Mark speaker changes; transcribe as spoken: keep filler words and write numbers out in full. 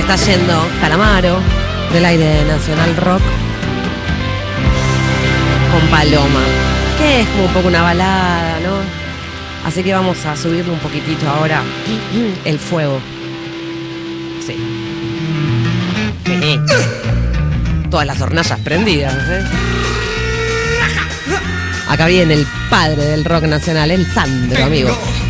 Speaker 1: está yendo Calamaro del aire Nacional Rock con Paloma, que es como un poco una balada, ¿no? Así que vamos a subirle un poquitito ahora el fuego. Sí. Sí. Todas las hornallas prendidas, ¿eh? Acá viene el padre del rock nacional, el Sandro, amigo.